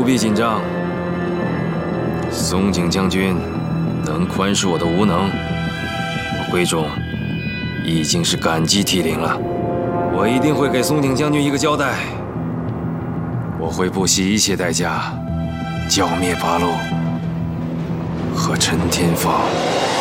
必紧张。松井将军能宽恕我的无能，我徽宗已经是感激涕零了。我一定会给松井将军一个交代。我会不惜一切代价剿灭八路和陈天放。